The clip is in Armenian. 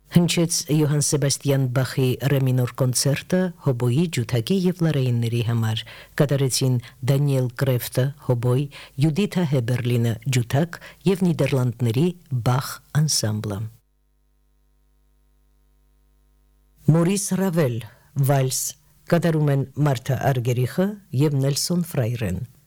Հնչեց Յոհան Սեբաստիան Բախի ռեմինոր կոնցերտը հոբոյի, ջութակի եւ լարայինների համար։ Կատարեցին Դանիել Կրեֆտը հոբոյ, Յուդիթա Հեբերլինը ջութակ եւ Նիդերլանդների Բախ անսամբլը։ Մորիս Ռավել վալս կատարում են Մարթա Արգերիխը եւ Նելսոն Ֆրայրեն։